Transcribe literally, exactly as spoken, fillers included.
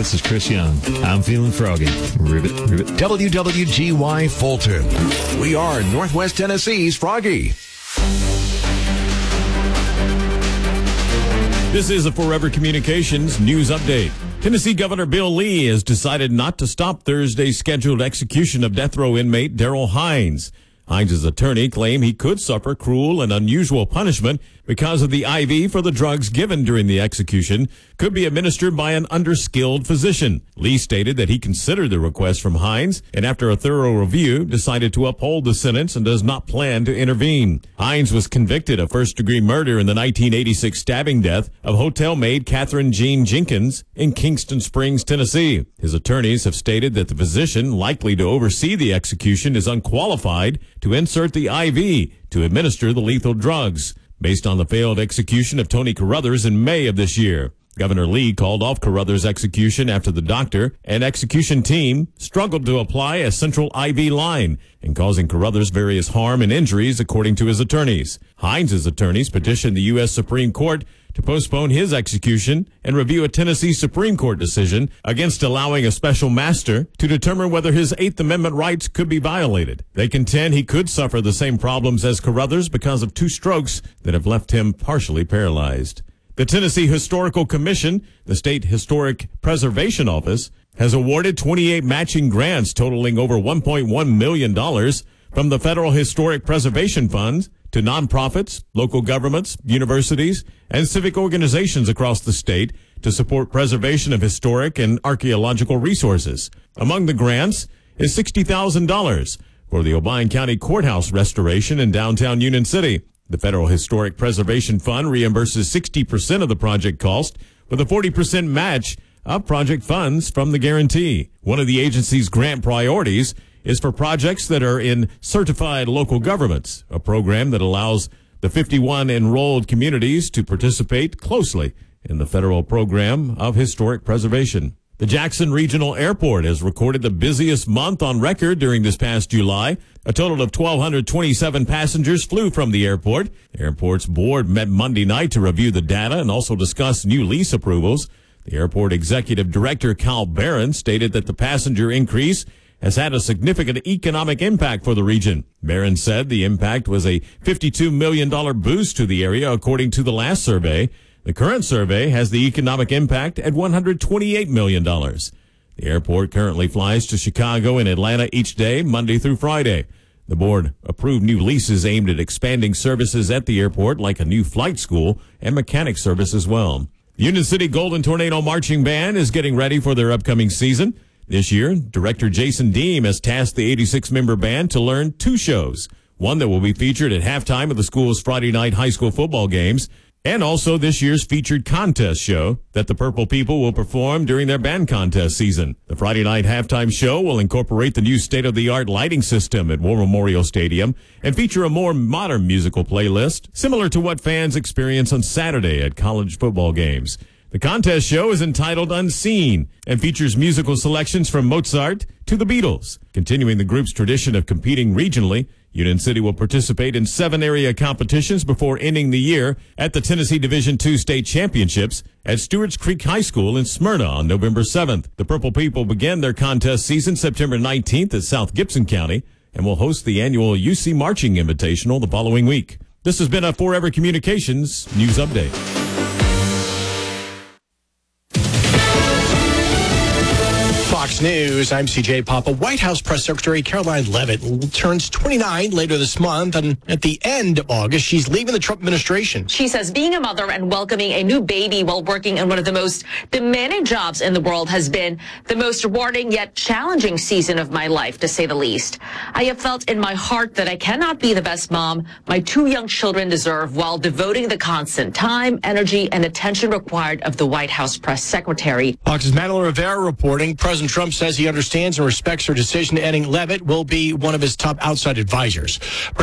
this is Chris Young. I'm feeling froggy. Ribbit, ribbit. W W G Y Fulton. We are Northwest Tennessee's Froggy. This is a Forever Communications news update. Tennessee Governor Bill Lee has decided not to stop Thursday's scheduled execution of death row inmate Darrell Hines. Hines' attorney claimed he could suffer cruel and unusual punishment because of the I V for the drugs given during the execution could be administered by an underskilled physician. Lee stated that he considered the request from Hines and after a thorough review decided to uphold the sentence and does not plan to intervene. Hines was convicted of first-degree murder in the nineteen eighty-six stabbing death of hotel maid Catherine Jean Jenkins in Kingston Springs, Tennessee. His attorneys have stated that the physician likely to oversee the execution is unqualified to insert the I V to administer the lethal drugs, based on the failed execution of Tony Carruthers in May of this year. Governor Lee called off Carruthers' execution after the doctor and execution team struggled to apply a central I V line and causing Carruthers various harm and injuries, according to his attorneys. Hines' attorneys petitioned the U S Supreme Court to postpone his execution and review a Tennessee Supreme Court decision against allowing a special master to determine whether his Eighth Amendment rights could be violated. They contend he could suffer the same problems as Carruthers because of two strokes that have left him partially paralyzed. The Tennessee Historical Commission, the state historic preservation office, has awarded twenty-eight matching grants totaling over one point one million dollars from the Federal Historic Preservation Fund to nonprofits, local governments, universities, and civic organizations across the state to support preservation of historic and archaeological resources. Among the grants is sixty thousand dollars for the Obion County Courthouse restoration in downtown Union City. The Federal Historic Preservation Fund reimburses sixty percent of the project cost with a forty percent match of project funds from the guarantee. One of the agency's grant priorities is for projects that are in certified local governments, a program that allows the fifty-one enrolled communities to participate closely in the federal program of historic preservation. The Jackson Regional Airport has recorded the busiest month on record during this past July. A total of one thousand two hundred twenty-seven passengers flew from the airport. The airport's board met Monday night to review the data and also discuss new lease approvals. The airport executive director, Kyle Barron, stated that the passenger increase has had a significant economic impact for the region. Barron said the impact was a fifty-two million dollars boost to the area, according to the last survey. The current survey has the economic impact at one hundred twenty-eight million dollars. The airport currently flies to Chicago and Atlanta each day, Monday through Friday. The board approved new leases aimed at expanding services at the airport, like a new flight school and mechanic service as well. The Union City Golden Tornado Marching Band is getting ready for their upcoming season. This year, director Jason Deem has tasked the eighty-six member band to learn two shows, one that will be featured at halftime of the school's Friday night high school football games, and also this year's featured contest show that the Purple People will perform during their band contest season. The Friday night halftime show will incorporate the new state-of-the-art lighting system at War Memorial Stadium and feature a more modern musical playlist, similar to what fans experience on Saturday at college football games. The contest show is entitled Unseen and features musical selections from Mozart to the Beatles. Continuing the group's tradition of competing regionally, Union City will participate in seven area competitions before ending the year at the Tennessee Division two State Championships at Stewart's Creek High School in Smyrna on November seventh. The Purple People begin their contest season September nineteenth at South Gibson County and will host the annual U C Marching Invitational the following week. This has been a Forever Communications News Update. Fox News, I'm C J Papa. White House Press Secretary Caroline Leavitt turns twenty-nine later this month, and at the end of August, she's leaving the Trump administration. She says being a mother and welcoming a new baby while working in one of the most demanding jobs in the world has been the most rewarding yet challenging season of my life, to say the least. I have felt in my heart that I cannot be the best mom my two young children deserve while devoting the constant time, energy, and attention required of the White House Press Secretary. Fox's Madeline Rivera reporting President Trump says he understands and respects her decision. Adding Leavitt will be one of his top outside advisors.